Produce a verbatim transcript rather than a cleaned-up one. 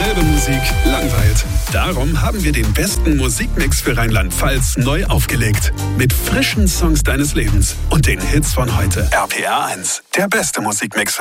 Dieselbe Musik langweilt. Darum haben wir den besten Musikmix für Rheinland-Pfalz neu aufgelegt. Mit frischen Songs deines Lebens und den Hits von heute. R P R eins, der beste Musikmix für